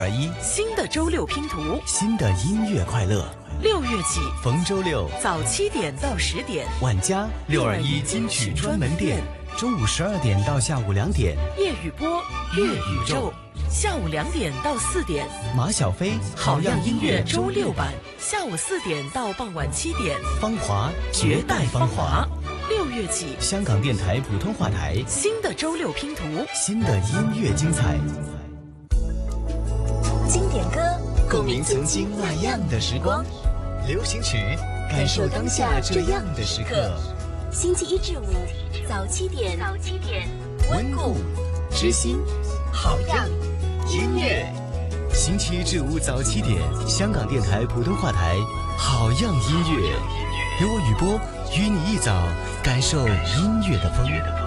新的周六拼图， 新的音乐快乐。 6月起， 逢周六早7点到10点， 晚家621金曲专门店，中午12点到下午2点， 夜雨波乐宇宙，下午2点到4点， 马小飞好样音乐周6版，下午4点到傍晚7点， 芳华绝代芳华。6月起， 香港电台普通话台， 新的周六拼图， 新的音乐精彩。 经典歌， 共鸣曾经那样的时光；流行曲，感受当下这样的时刻。 星期一至五早7点， 温故知新，好样音乐。星期一至五早7点，香港电台普通话台，好样音乐，由我雨波与你一早感受音乐的风。